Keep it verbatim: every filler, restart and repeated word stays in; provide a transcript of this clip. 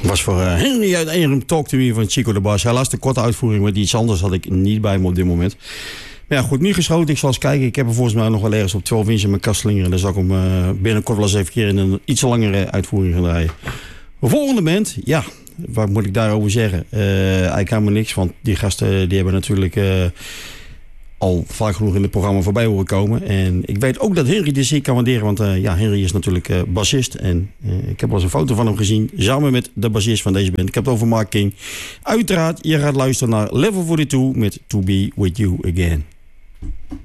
Was voor uh, Henry uit Eenrum Talk to Me van Chico de Bas. Helaas de korte uitvoering, maar iets anders had ik niet bij me op dit moment. Maar ja, goed, nu geschoten. Ik zal eens kijken. Ik heb er volgens mij nog wel ergens op twaalf inch in mijn kast slingeren. Dan zal ik hem uh, binnenkort wel eens even keer in een iets langere uitvoering gaan draaien. De volgende band, ja, wat moet ik daarover zeggen? Uh, eigenlijk helemaal niks, want die gasten die hebben natuurlijk... Uh, al vaak genoeg in het programma voorbij horen komen. En ik weet ook dat Henry dit zeer kan waarderen. Want uh, ja, Henry is natuurlijk uh, bassist. En uh, ik heb wel eens een foto van hem gezien. Samen met de bassist van deze band. Ik heb het over Mark King. Uiteraard, je gaat luisteren naar Level tweeënveertig met To Be With You Again.